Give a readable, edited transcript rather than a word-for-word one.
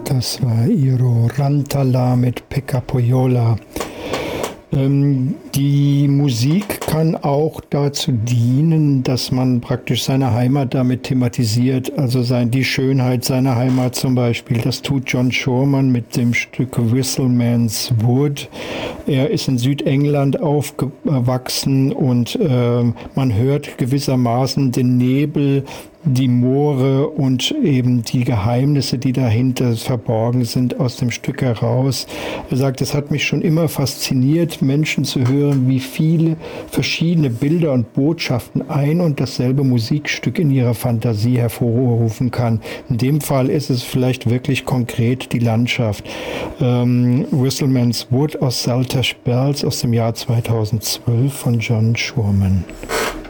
Das war Iro Rantala mit Pekka Pohjola. Die Musik kann auch dazu dienen, dass man praktisch seine Heimat damit thematisiert, also die Schönheit seiner Heimat zum Beispiel. Das tut John Shorman mit dem Stück Whistleman's Wood. Er ist in Südengland aufgewachsen und man hört gewissermaßen den Nebel, die Moore und eben die Geheimnisse, die dahinter verborgen sind, aus dem Stück heraus. Er sagt, es hat mich schon immer fasziniert, Menschen zu hören, wie viele verschiedene Bilder und Botschaften ein und dasselbe Musikstück in ihrer Fantasie hervorrufen kann. In dem Fall ist es vielleicht wirklich konkret die Landschaft. Whistleman's Wood aus Saltash Bells aus dem Jahr 2012 von John Shorman.